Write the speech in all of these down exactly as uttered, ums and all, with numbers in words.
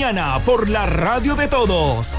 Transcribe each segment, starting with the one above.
mañana por la radio de todos.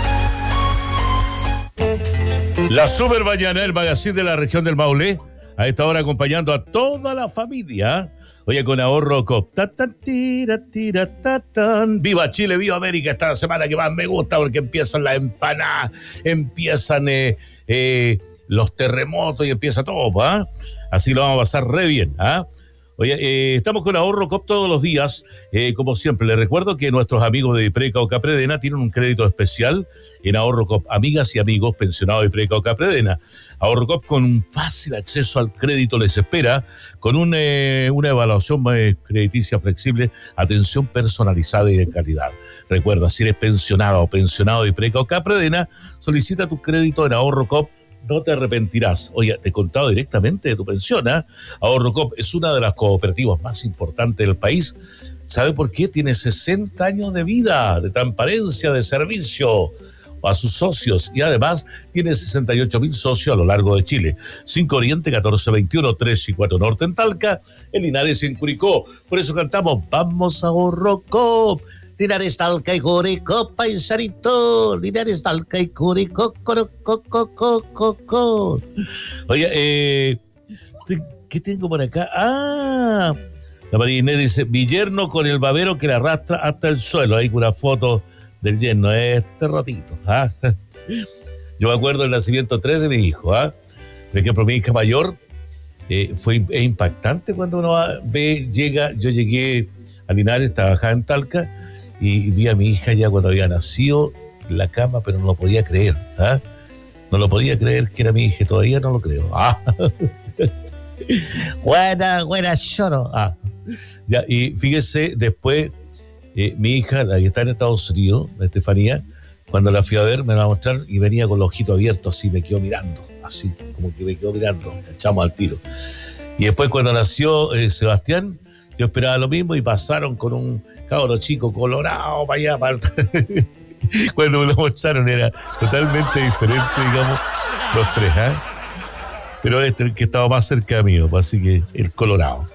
La Super Mañana, el magazine de la región del Maule, a esta hora acompañando a toda la familia. Oye, con ahorro Coop. Ta, ta, tira, tira, ta, tan. Viva Chile, viva América. Esta semana que más me gusta porque empiezan las empanadas, empiezan eh, eh, los terremotos y empieza todo, ¿ah? Así lo vamos a pasar re bien, ¿ah? Oye, eh, estamos con ahorro Coop todos los días, eh, como siempre. Les recuerdo que nuestros amigos de Preca o Capredena tienen un crédito especial en ahorro Coop. Amigas y amigos pensionados de Preca o Capredena. Ahorro Coop con un fácil acceso al crédito les espera, con un, eh, una evaluación eh, crediticia flexible, atención personalizada y de calidad. Recuerda, si eres pensionado o pensionado de Preca o Capredena, solicita tu crédito en ahorro Coop. No te arrepentirás. Oye, te he contado directamente de tu pensión, ¿eh? Ahorro Coop es una de las cooperativas más importantes del país. ¿Sabe por qué? Tiene sesenta años de vida, de transparencia, de servicio a sus socios, y además tiene sesenta y ocho mil socios a lo largo de Chile. cinco Oriente, catorce veintiuno, tres y cuatro Norte en Talca, en Linares y en Curicó. Por eso cantamos Vamos a Ahorro Coop. Linares, Talca y Curicó, paisarito. Linares, Talca y Curicó, coro, co, co, co, co, co. Oye, eh, ¿qué tengo por acá? Ah, la María Inés dice, mi yerno con el babero que le arrastra hasta el suelo. Ahí con una foto del yerno, este ratito. ¿Ah? Yo me acuerdo del nacimiento tres de mi hijo. ¿Ah? Por ejemplo, mi hija mayor eh, fue es impactante cuando uno ve, llega, yo llegué a Linares, trabajaba en Talca, y vi a mi hija ya cuando había nacido en la cama, pero no lo podía creer. ¿Ah? No lo podía creer que era mi hija, todavía no lo creo. Ah. Buena, buena, lloro. Ah. Ya, y fíjese, después, eh, mi hija, la que está en Estados Unidos, Estefanía, cuando la fui a ver, me la va a mostrar y venía con los ojitos abiertos, así me quedó mirando, así, como que me quedó mirando, echamos al tiro. Y después, cuando nació eh, Sebastián, yo esperaba lo mismo y pasaron con un cabro chico colorado para allá. Para... Cuando me lo mostraron era totalmente diferente, digamos, los tres, ¿eh? Pero este es el que estaba más cerca mío, así que el colorado.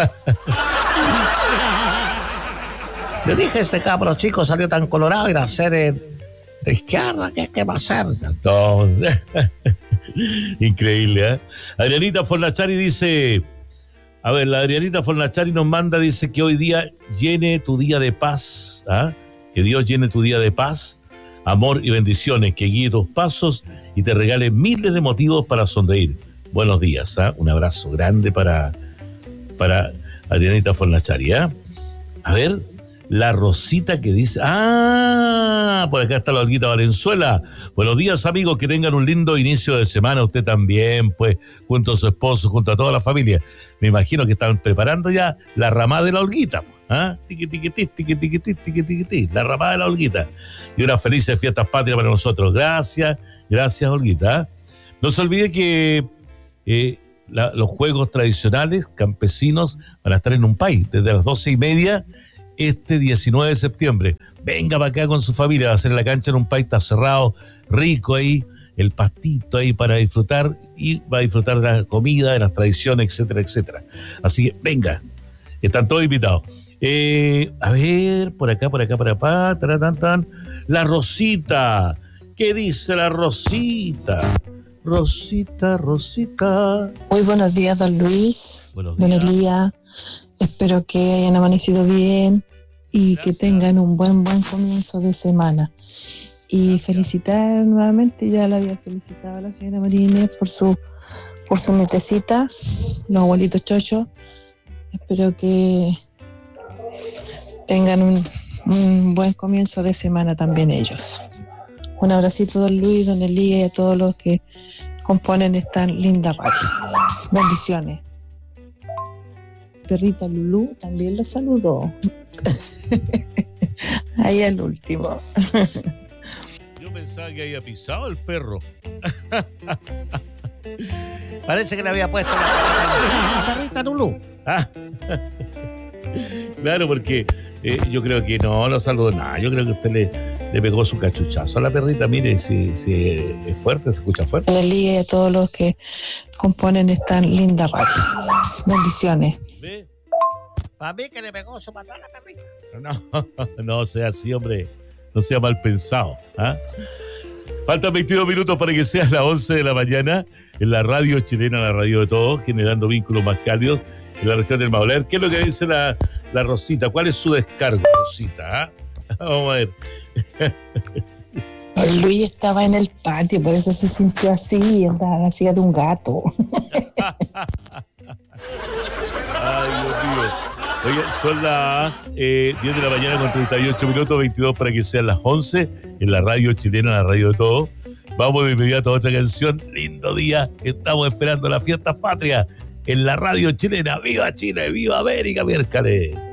Yo dije, este cabro chico salió tan colorado y nacer de, de izquierda, ¿qué, qué va a hacer? No. Increíble, ¿eh? Adrianita Fornachari dice... A ver, la Adrianita Fornachari nos manda, dice que hoy día llene tu día de paz, ¿ah? Que Dios llene tu día de paz, amor y bendiciones, que guíe tus pasos y te regale miles de motivos para sonreír. Buenos días, ¿ah? Un abrazo grande para, para Adrianita Fornachari, ¿ah? A ver, la Rosita que dice, ah, por acá está la Olguita Valenzuela. Buenos días, amigos, que tengan un lindo inicio de semana, usted también, pues, junto a su esposo, junto a toda la familia. Me imagino que están preparando ya la ramada de la Olguita, ¿ah? Tiqui, tiqui, tiqui, tiqui, tiqui, tiqui, tiqui, la ramada de la Olguita. Y unas felices fiestas patrias para nosotros. Gracias, gracias, Olguita. No se olvide que eh, la, los juegos tradicionales campesinos van a estar en un país desde las doce y media este diecinueve de septiembre. Venga para acá con su familia, va a ser en la cancha en un país, está cerrado, rico ahí, el pastito ahí para disfrutar, y va a disfrutar de la comida, de las tradiciones, etcétera, etcétera. Así que venga, están todos invitados. Eh, a ver, por acá, por acá, por acá, tan, tan, tan. La Rosita, ¿qué dice la Rosita? Rosita, Rosita. Muy buenos días, don Luis. Buenos días. Buenos días. Espero que hayan amanecido bien y Gracias. Que tengan un buen, buen comienzo de semana. Y Gracias. Felicitar nuevamente, ya la había felicitado a la señora María Inés por su, por su netecita, los abuelitos chochos. Espero que tengan un, un buen comienzo de semana también ellos. Un abracito, don Luis, don Elías y a todos los que componen esta linda radio. Bendiciones. Perrita Lulú también lo saludó. Ahí al último. Yo pensaba que había pisado el perro. Parece que le había puesto la perrita Lulú. Ah. Claro, porque eh, yo creo que no lo saludó nada. Yo creo que usted le, le pegó su cachuchazo a la perrita. Mire, si, si es fuerte, se escucha fuerte. Don Elías y a todos los que componen esta linda radio. Bendiciones. ¿Ve? Para mí que le pegó su patada a la perrita. No, no sea así, hombre. No sea mal pensado. ¿Ah? Faltan veintidós minutos para que sea las once de la mañana en la radio chilena, la radio de todos, generando vínculos más cálidos en la región del Maule. ¿Qué es lo que dice la, la Rosita? ¿Cuál es su descargo, Rosita? ¿Ah? Vamos a ver. El Luis estaba en el patio, por eso se sintió así, andaba así de un gato. Ay, Dios mío. Oye, son las eh, diez de la mañana con treinta y ocho minutos, veintidós para que sean las once en la radio chilena, la radio de todo. Vamos de inmediato a otra canción. Lindo día, estamos esperando la fiesta patria en la radio chilena. ¡Viva Chile! ¡Viva América, miércoles!